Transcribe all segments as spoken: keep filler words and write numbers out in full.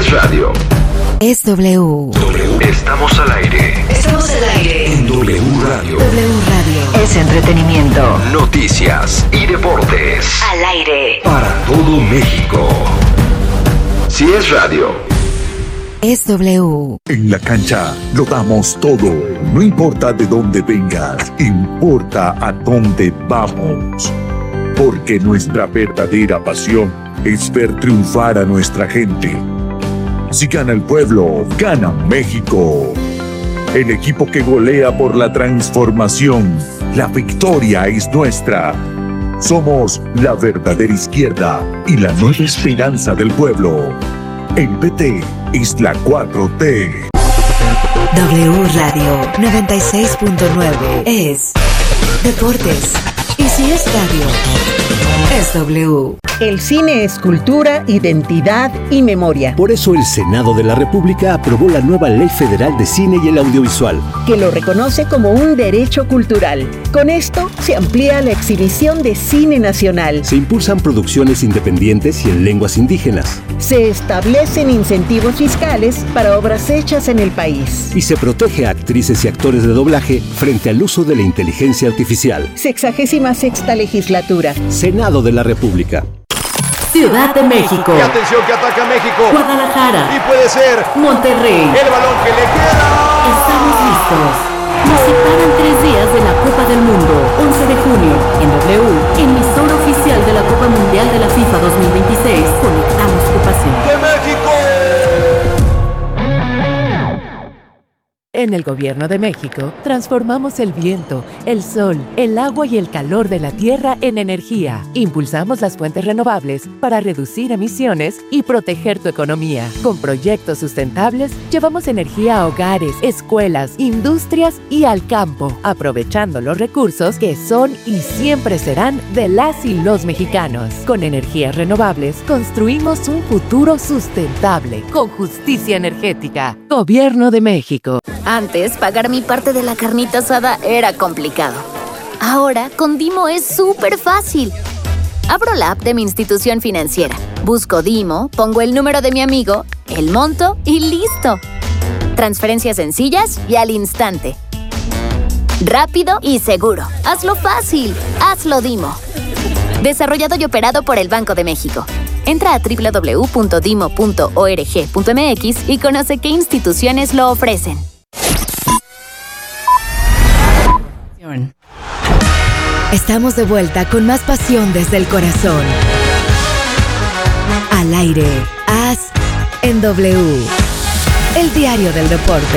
es radio, es W. W. Estamos al aire. Estamos al aire. En W Radio. W Radio. Es entretenimiento. Noticias y deportes. Al aire. Para todo México. Si es radio, es W. En la cancha lo damos todo. No importa de dónde vengas, importa a dónde vamos. Porque nuestra verdadera pasión es ver triunfar a nuestra gente. Si gana el pueblo, gana México. El equipo que golea por la transformación. La victoria es nuestra. Somos la verdadera izquierda y la nueva esperanza del pueblo. El P T es la cuatro T. W Radio noventa y seis punto nueve es deportes. Y si es radio, es W. El cine es cultura, identidad y memoria. Por eso el Senado de la República aprobó la nueva Ley Federal de Cine y el Audiovisual, que lo reconoce como un derecho cultural. Con esto se amplía la exhibición de cine nacional. Se impulsan producciones independientes y en lenguas indígenas. Se establecen incentivos fiscales para obras hechas en el país. Y se protege a actrices y actores de doblaje frente al uso de la inteligencia artificial. Sexagésima sexta legislatura. Senado de la República. Ciudad de México. Y atención que ataca México. Guadalajara. Y puede ser Monterrey. El balón que le queda. Estamos listos. Nos separan tres días de la Copa del Mundo. once de junio, en W, emisora oficial de la Copa Mundial de la FIFA dos mil veintiséis. Conectamos tu pasión. ¡De México! En el Gobierno de México, transformamos el viento, el sol, el agua y el calor de la tierra en energía. Impulsamos las fuentes renovables para reducir emisiones y proteger tu economía. Con proyectos sustentables, llevamos energía a hogares, escuelas, industrias y al campo, aprovechando los recursos que son y siempre serán de las y los mexicanos. Con energías renovables, construimos un futuro sustentable, con justicia energética. Gobierno de México. Antes, pagar mi parte de la carnita asada era complicado. Ahora, con Dimo es súper fácil. Abro la app de mi institución financiera, busco Dimo, pongo el número de mi amigo, el monto y ¡listo! Transferencias sencillas y al instante. Rápido y seguro. Hazlo fácil. Hazlo Dimo. Desarrollado y operado por el Banco de México. Entra a doble u doble u doble u punto dimo punto org punto m x y conoce qué instituciones lo ofrecen. Estamos de vuelta con más pasión desde el corazón. Al aire, haz en W. El diario del deporte.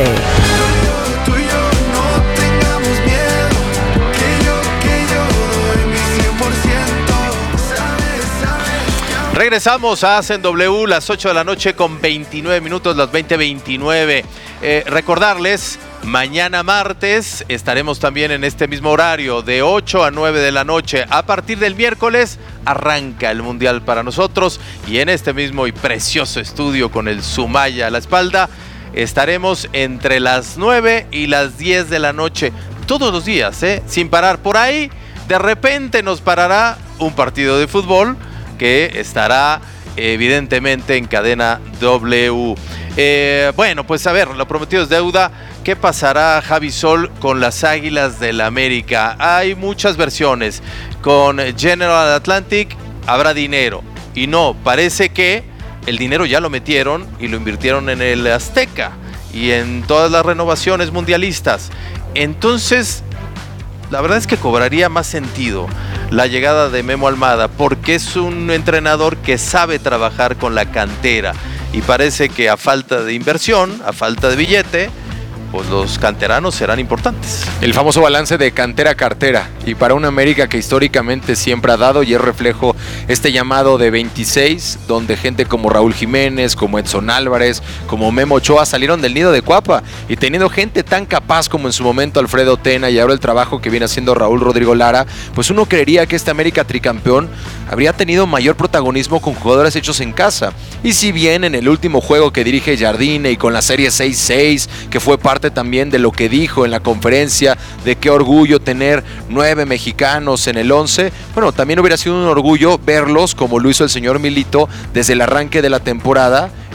Regresamos a Hacen W, las ocho de la noche con veintinueve minutos, las veinte veintinueve. Eh, recordarles, mañana martes estaremos también en este mismo horario, de ocho a nueve de la noche. A partir del miércoles arranca el Mundial para nosotros y en este mismo y precioso estudio con el Sumaya a la espalda, estaremos entre las nueve y las diez de la noche, todos los días, ¿eh? Sin parar. Por ahí, de repente nos parará un partido de fútbol, que estará evidentemente en cadena W. Eh, bueno, pues a ver, lo prometido es deuda. ¿Qué pasará, Javi Sol, con las Águilas del América? Hay muchas versiones. Con General Atlantic habrá dinero. Y no, parece que el dinero ya lo metieron y lo invirtieron en el Azteca y en todas las renovaciones mundialistas. Entonces, la verdad es que cobraría más sentido la llegada de Memo Almada, porque es un entrenador que sabe trabajar con la cantera y parece que a falta de inversión, a falta de billete, pues los canteranos serán importantes. El famoso balance de cantera a cartera, y para una América que históricamente siempre ha dado, y es reflejo este llamado de veintiséis, donde gente como Raúl Jiménez, como Edson Álvarez, como Memo Ochoa salieron del nido de Cuapa, y teniendo gente tan capaz como en su momento Alfredo Tena y ahora el trabajo que viene haciendo Raúl Rodrigo Lara, pues uno creería que este América tricampeón habría tenido mayor protagonismo con jugadores hechos en casa. Y si bien en el último juego que dirige Jardine y con la serie seis seis, que fue parte también de lo que dijo en la conferencia, de qué orgullo tener nueve mexicanos en el once, bueno, también hubiera sido un orgullo verlos como lo hizo el señor Milito desde el arranque de la temporada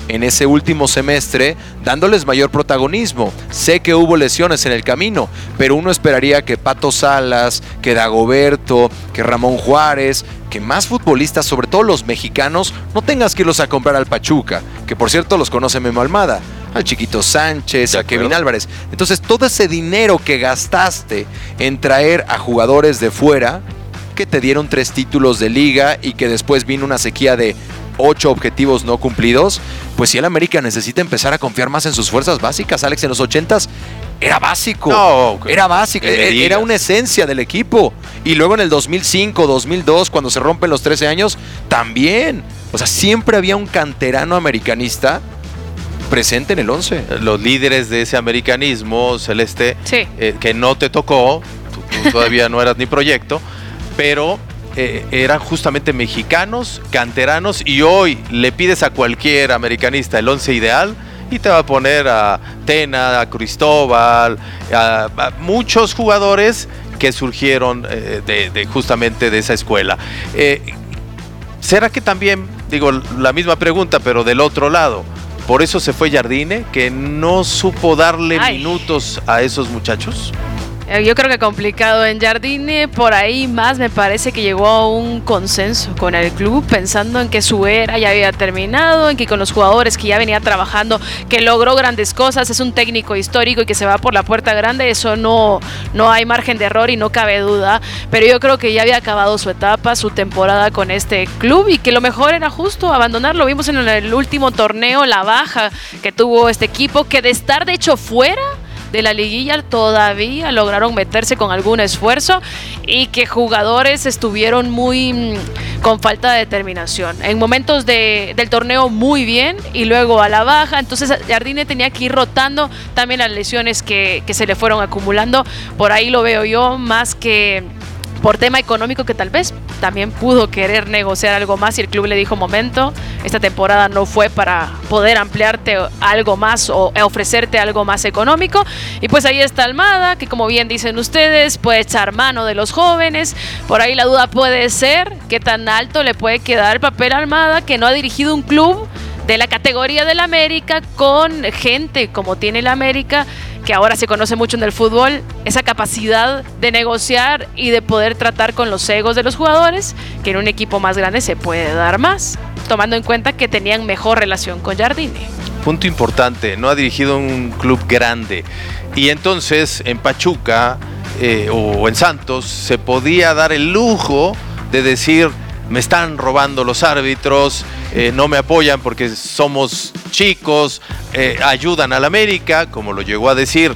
en ese último semestre, dándoles mayor protagonismo. Sé que hubo lesiones en el camino, pero uno esperaría que Pato Salas, que Dagoberto, que Ramón Juárez, que más futbolistas, sobre todo los mexicanos, no tengas que irlos a comprar al Pachuca, que por cierto los conoce Memo Almada, al Chiquito Sánchez, a Kevin Álvarez. Entonces todo ese dinero que gastaste en traer a jugadores de fuera, que te dieron tres títulos de liga y que después vino una sequía de ocho objetivos no cumplidos, pues si el América necesita empezar a confiar más en sus fuerzas básicas. Alex, en los ochentas era básico, no, era básico, era una esencia del equipo. Y luego en el dos mil cinco, dos mil dos, cuando se rompen los trece años, también. O sea, siempre había un canterano americanista presente en el once. Los líderes de ese americanismo, Celeste, sí. eh, que no te tocó, tú, tú todavía no eras ni proyecto, pero eh, eran justamente mexicanos, canteranos, y hoy le pides a cualquier americanista el once ideal y te va a poner a Tena, a Cristóbal, a, a muchos jugadores que surgieron eh, de, de justamente de esa escuela. Eh, ¿Será que también, digo, la misma pregunta, pero del otro lado, por eso se fue Jardine, que no supo darle Ay. minutos a esos muchachos? Yo creo que complicado en Jardine, por ahí más me parece que llegó a un consenso con el club, pensando en que su era ya había terminado, en que con los jugadores que ya venía trabajando, que logró grandes cosas, es un técnico histórico y que se va por la puerta grande, eso no, no hay margen de error y no cabe duda, pero yo creo que ya había acabado su etapa, su temporada con este club y que lo mejor era justo abandonarlo. Vimos en el último torneo la baja que tuvo este equipo, que de estar de hecho fuera de la liguilla todavía lograron meterse con algún esfuerzo y que jugadores estuvieron muy con falta de determinación. En momentos de, del torneo muy bien y luego a la baja, entonces Jardine tenía que ir rotando también las lesiones que, que se le fueron acumulando. Por ahí lo veo yo, más que por tema económico, que tal vez también pudo querer negociar algo más y el club le dijo: momento, esta temporada no fue para poder ampliarte algo más o ofrecerte algo más económico. Y pues ahí está Almada, que como bien dicen ustedes, puede echar mano de los jóvenes. Por ahí la duda puede ser qué tan alto le puede quedar el papel a Almada, que no ha dirigido un club de la categoría del América, con gente como tiene el América, que ahora se conoce mucho en el fútbol, esa capacidad de negociar y de poder tratar con los egos de los jugadores, que en un equipo más grande se puede dar más, tomando en cuenta que tenían mejor relación con Jardine. Punto importante, no ha dirigido un club grande. Y entonces en Pachuca eh, o en Santos se podía dar el lujo de decir: me están robando los árbitros, eh, no me apoyan porque somos chicos, eh, ayudan al América, como lo llegó a decir.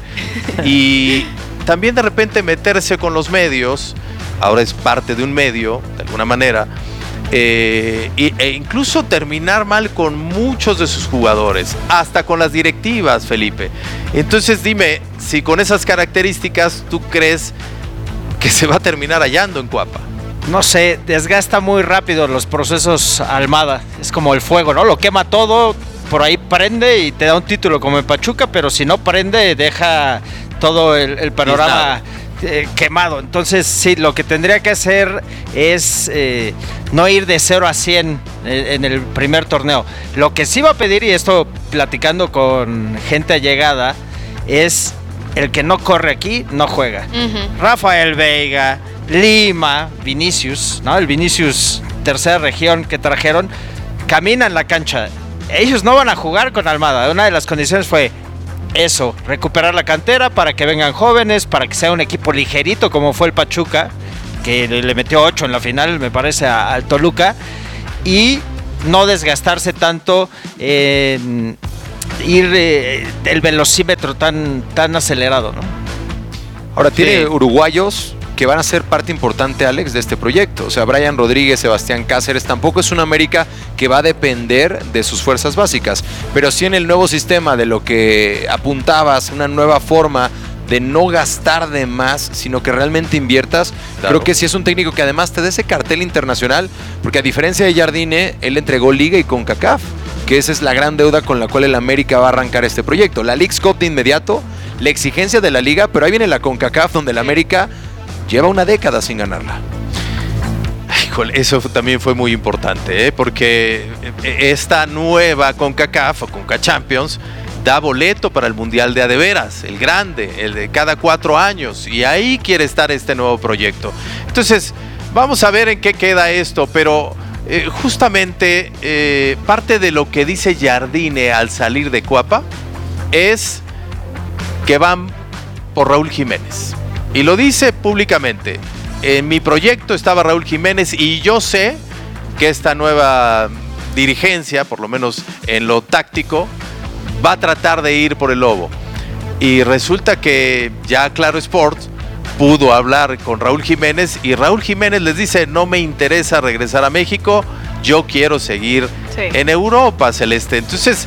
Y también de repente meterse con los medios, ahora es parte de un medio, de alguna manera, eh, e incluso terminar mal con muchos de sus jugadores, hasta con las directivas, Felipe. Entonces dime, si con esas características tú crees que se va a terminar hallando en Cuapa. No sé, desgasta muy rápido los procesos Almada. Es como el fuego, ¿no? Lo quema todo, por ahí prende y te da un título como en Pachuca, pero si no prende, deja todo el, el panorama eh, quemado. Entonces, sí, lo que tendría que hacer es eh, no ir de cero a cien en, en el primer torneo. Lo que sí va a pedir, y esto platicando con gente allegada, es el que no corre aquí, no juega. Uh-huh. Rafael Veiga, Lima, Vinicius, ¿no? El Vinicius tercera región que trajeron, camina en la cancha. Ellos no van a jugar con Almada. Una de las condiciones fue eso, recuperar la cantera para que vengan jóvenes, para que sea un equipo ligerito como fue el Pachuca, que le, le metió ocho en la final, me parece, al Toluca, y no desgastarse tanto en ir eh, el velocímetro tan, tan acelerado, ¿no? Ahora tiene Sí. uruguayos que van a ser parte importante, Alex, de este proyecto. O sea, Brian Rodríguez, Sebastián Cáceres, tampoco es una América que va a depender de sus fuerzas básicas, pero sí en el nuevo sistema de lo que apuntabas, una nueva forma de no gastar de más, sino que realmente inviertas. Claro. Creo que sí es un técnico que además te dé ese cartel internacional, porque a diferencia de Jardine, él entregó Liga y CONCACAF, que esa es la gran deuda con la cual el América va a arrancar este proyecto. La Leagues Cup de inmediato, la exigencia de la Liga, pero ahí viene la CONCACAF, donde el América lleva una década sin ganarla. Híjole, eso también fue muy importante, ¿eh? Porque esta nueva CONCACAF o CONCA Champions da boleto para el Mundial de a de veras, el grande, el de cada cuatro años, y ahí quiere estar este nuevo proyecto. Entonces, vamos a ver en qué queda esto, pero eh, justamente eh, parte de lo que dice Jardine al salir de Cuapa es que van por Raúl Jiménez, y lo dice públicamente. En mi proyecto estaba Raúl Jiménez y yo sé que esta nueva dirigencia, por lo menos en lo táctico, va a tratar de ir por el lobo. Y resulta que ya Claro Sports pudo hablar con Raúl Jiménez y Raúl Jiménez les dice: no me interesa regresar a México, yo quiero seguir sí. en Europa, Celeste. Entonces,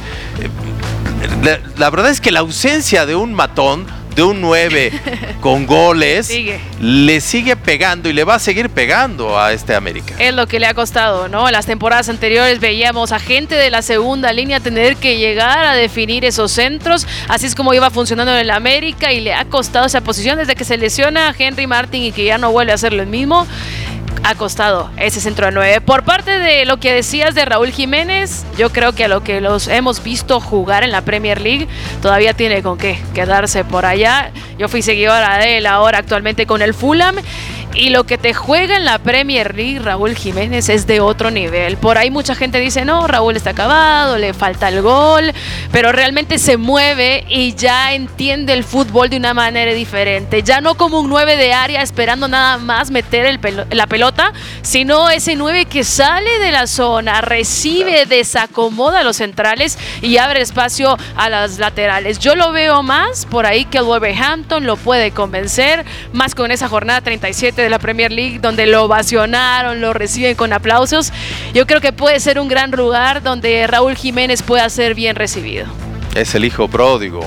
la, la verdad es que la ausencia de un matón, de un nueve con goles, sigue. le sigue pegando y le va a seguir pegando a este América. Es lo que le ha costado, ¿no? En las temporadas anteriores veíamos a gente de la segunda línea tener que llegar a definir esos centros, así es como iba funcionando en el América y le ha costado esa posición desde que se lesiona a Henry Martin y que ya no vuelve a hacer lo mismo. Ha costado ese centro de nueve. Por parte de lo que decías de Raúl Jiménez, yo creo que a lo que los hemos visto jugar en la Premier League, todavía tiene con qué quedarse por allá. Yo fui seguidora de él ahora actualmente con el Fulham. Y lo que te juega en la Premier League, Raúl Jiménez, es de otro nivel. Por ahí mucha gente dice, no, Raúl está acabado, le falta el gol, pero realmente se mueve y ya entiende el fútbol de una manera diferente. Ya no como un nueve de área esperando nada más meter el pelo- la pelota, sino ese nueve que sale de la zona, recibe, desacomoda a los centrales y abre espacio a las laterales. Yo lo veo más por ahí que el Wolverhampton lo puede convencer, más con esa jornada treinta y siete de la Premier League, donde lo ovacionaron, lo reciben con aplausos. Yo creo que puede ser un gran lugar donde Raúl Jiménez pueda ser bien recibido. Es el hijo pródigo.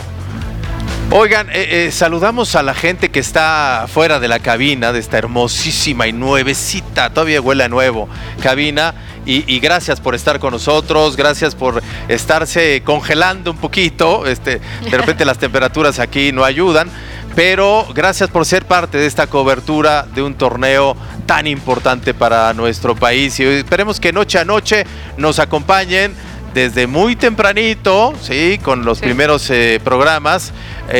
Oigan, eh, eh, saludamos a la gente que está fuera de la cabina, de esta hermosísima y nuevecita, todavía huele a nuevo, cabina. Y, y gracias por estar con nosotros, gracias por estarse congelando un poquito. Este, de repente las temperaturas aquí no ayudan. Pero gracias por ser parte de esta cobertura de un torneo tan importante para nuestro país. Y esperemos que noche a noche nos acompañen desde muy tempranito, ¿sí? Con los sí. primeros eh, programas.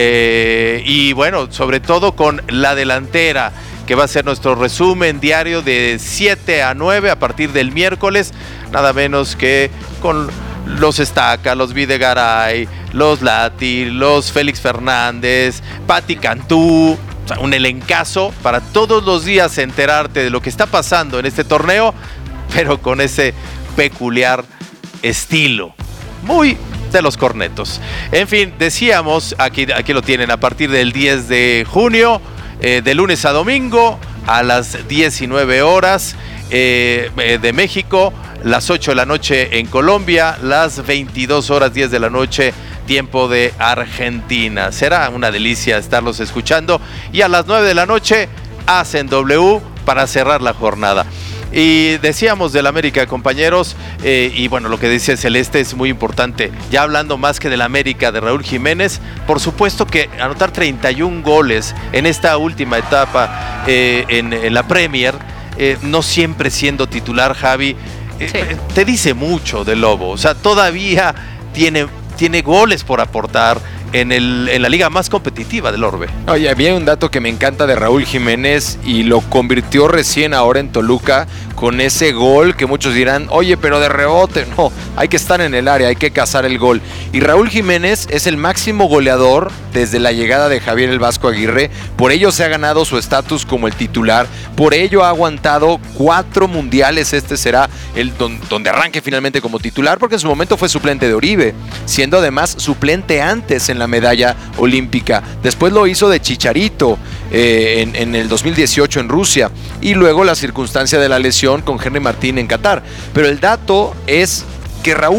Eh, y bueno, sobre todo con la delantera, que va a ser nuestro resumen diario de siete a nueve a partir del miércoles. Nada menos que con los Estaca, los Videgaray, los Lati, los Félix Fernández, Pati Cantú, o sea, un elencazo para todos los días enterarte de lo que está pasando en este torneo, pero con ese peculiar estilo, muy de los cornetos. En fin, decíamos, aquí, aquí lo tienen, a partir del diez de junio, eh, de lunes a domingo, a las diecinueve horas eh, eh, de México, las ocho de la noche en Colombia, las veintidós horas diez de la noche, tiempo de Argentina. Será una delicia estarlos escuchando. Y a las nueve de la noche, hacen W para cerrar la jornada. Y decíamos del América, compañeros, eh, y bueno, lo que dice Celeste es muy importante. Ya hablando más que del América de Raúl Jiménez, por supuesto que anotar treinta y un goles en esta última etapa eh, en, en la Premier, eh, no siempre siendo titular, Javi, Sí. te dice mucho del Lobo. O sea, todavía tiene, tiene goles por aportar en, el, en la liga más competitiva del Orbe. Oye, había un dato que me encanta de Raúl Jiménez y lo convirtió recién ahora en Toluca con ese gol que muchos dirán, oye, pero de rebote. No, hay que estar en el área, hay que cazar el gol. Y Raúl Jiménez es el máximo goleador desde la llegada de Javier el Vasco Aguirre. Por ello se ha ganado su estatus como el titular. Por ello ha aguantado cuatro mundiales. Este será el don, donde arranque finalmente como titular, porque en su momento fue suplente de Oribe, siendo además suplente antes en la medalla olímpica. Después lo hizo de Chicharito eh, en, en el dos mil dieciocho en Rusia, y luego la circunstancia de la lesión con Henry Martín en Qatar. Pero el dato es que Raúl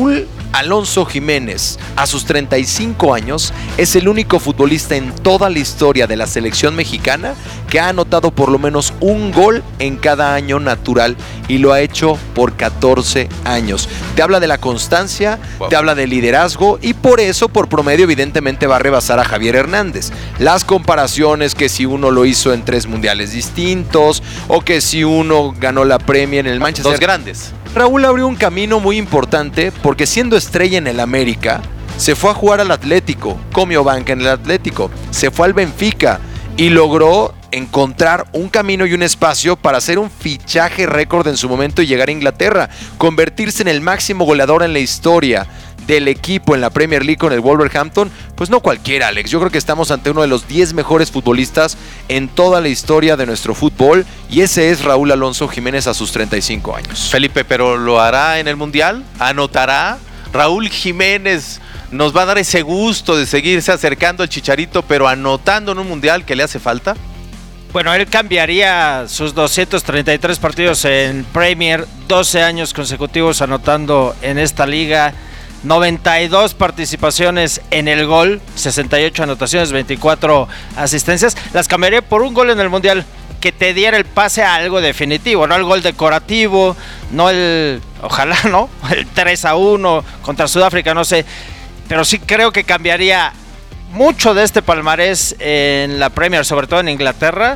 Alonso Jiménez, a sus treinta y cinco años, es el único futbolista en toda la historia de la selección mexicana que ha anotado por lo menos un gol en cada año natural y lo ha hecho por catorce años. Te habla de la constancia, wow. te habla del liderazgo y por eso, por promedio, evidentemente va a rebasar a Javier Hernández. Las comparaciones que si uno lo hizo en tres mundiales distintos o que si uno ganó la Premier en el Manchester. Dos grandes. Raúl abrió un camino muy importante porque siendo estrella en el América, se fue a jugar al Atlético, comió banca en el Atlético, se fue al Benfica y logró encontrar un camino y un espacio para hacer un fichaje récord en su momento y llegar a Inglaterra, convertirse en el máximo goleador en la historia del equipo en la Premier League con el Wolverhampton. Pues no cualquiera, Alex, yo creo que estamos ante uno de los diez mejores futbolistas en toda la historia de nuestro fútbol y ese es Raúl Alonso Jiménez a sus treinta y cinco años. Felipe, ¿pero lo hará en el Mundial? ¿Anotará? Raúl Jiménez nos va a dar ese gusto de seguirse acercando al Chicharito, pero anotando en un Mundial que le hace falta. Bueno, él cambiaría sus doscientos treinta y tres partidos en Premier, doce años consecutivos anotando en esta liga, noventa y dos participaciones en el gol, sesenta y ocho anotaciones, veinticuatro asistencias. Las cambiaría por un gol en el Mundial que te diera el pase a algo definitivo, no el gol decorativo, no el, ojalá no, el tres a uno contra Sudáfrica, no sé, pero sí creo que cambiaría mucho de este palmarés en la Premier, sobre todo en Inglaterra,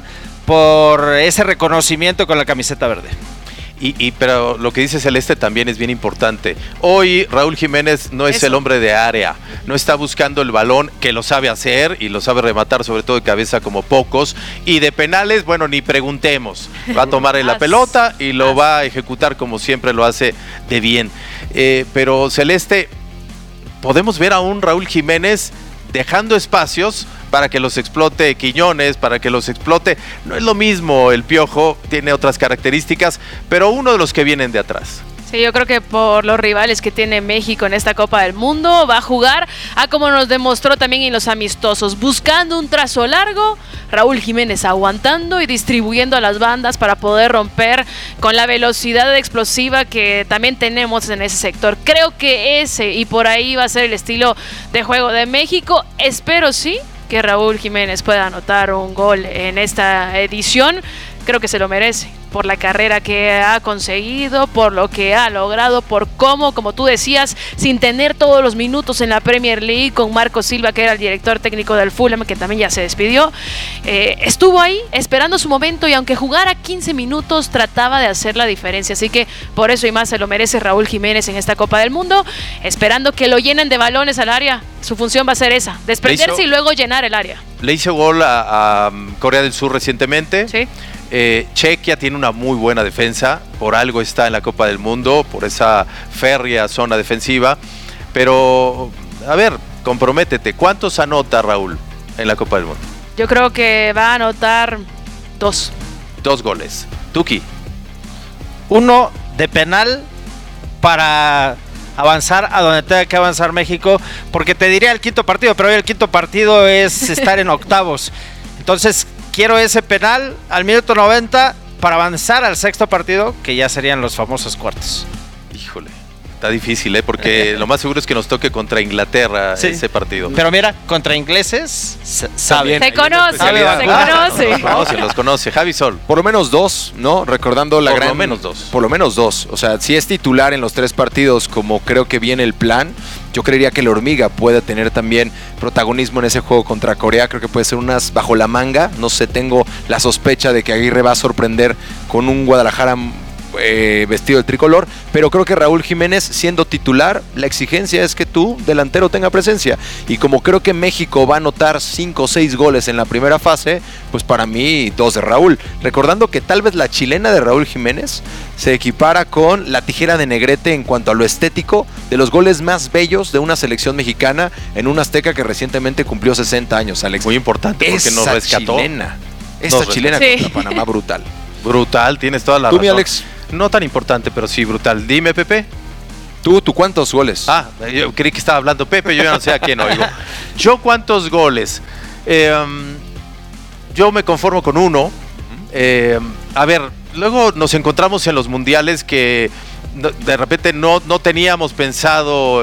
por ese reconocimiento con la camiseta verde. Y, y pero lo que dice Celeste también es bien importante. Hoy Raúl Jiménez no es Eso. el hombre de área, no está buscando el balón, que lo sabe hacer y lo sabe rematar, sobre todo de cabeza como pocos, y de penales, bueno, ni preguntemos, va a tomar en la pelota y lo va a ejecutar como siempre lo hace de bien. Eh, pero Celeste, podemos ver a un Raúl Jiménez dejando espacios para que los explote Quiñones, para que los explote. No es lo mismo, el Piojo tiene otras características, pero uno de los que vienen de atrás. Sí, yo creo que por los rivales que tiene México en esta Copa del Mundo, va a jugar a como nos demostró también en los amistosos, buscando un trazo largo, Raúl Jiménez aguantando y distribuyendo a las bandas para poder romper con la velocidad explosiva que también tenemos en ese sector. Creo que ese y por ahí va a ser el estilo de juego de México. Espero sí que Raúl Jiménez pueda anotar un gol en esta edición. Creo que se lo merece por la carrera que ha conseguido, por lo que ha logrado, por cómo, como tú decías, sin tener todos los minutos en la Premier League, con Marco Silva, que era el director técnico del Fulham, que también ya se despidió, eh, estuvo ahí esperando su momento y aunque jugara quince minutos, trataba de hacer la diferencia. Así que por eso y más se lo merece Raúl Jiménez en esta Copa del Mundo, esperando que lo llenen de balones al área. Su función va a ser esa, desprenderse y luego llenar el área. Le hizo gol a, a Corea del Sur recientemente. Sí. Eh, Chequia tiene una muy buena defensa, por algo está en la Copa del Mundo, por esa férrea zona defensiva, pero a ver, comprométete, ¿cuántos anota Raúl en la Copa del Mundo? Yo creo que va a anotar dos. Dos goles. Tuki. Uno de penal para avanzar a donde tenga que avanzar México, porque te diría el quinto partido, pero hoy el quinto partido es estar en octavos, entonces quiero ese penal al minuto noventa para avanzar al sexto partido, que ya serían los famosos cuartos. Híjole, está difícil, ¿eh? Porque lo más seguro es que nos toque contra Inglaterra sí. ese partido. Pero mira, contra ingleses se sabe. Se conoce, se conoce. Los conoce, los conoce. Javi Sol. Por lo menos dos, ¿no? Recordando la por gran... Por lo menos dos. Por lo menos dos. O sea, si es titular en los tres partidos, como creo que viene el plan, yo creería que la hormiga puede tener también protagonismo en ese juego contra Corea. Creo que puede ser unas bajo la manga. No sé, tengo la sospecha de que Aguirre va a sorprender con un Guadalajara eh, vestido de tricolor. Pero creo que Raúl Jiménez, siendo titular, la exigencia es que tu delantero tenga presencia. Y como creo que México va a anotar cinco o seis goles en la primera fase, pues para mí dos de Raúl. Recordando que tal vez la chilena de Raúl Jiménez se equipara con la tijera de Negrete en cuanto a lo estético de los goles más bellos de una selección mexicana en un azteca que recientemente cumplió sesenta años, Alex. Muy importante porque esa nos rescató. Chilena, esa nos chilena rescató. contra Panamá, brutal. Brutal, tienes toda la ¿Tú, razón. mi Alex? No tan importante, pero sí brutal. Dime, Pepe. ¿Tú, tú cuántos goles? Ah, yo creí que estaba hablando Pepe, yo ya no sé a quién oigo. ¿Yo cuántos goles? Eh, yo me conformo con uno. Eh, a ver, luego nos encontramos en los mundiales que de repente no, no teníamos pensado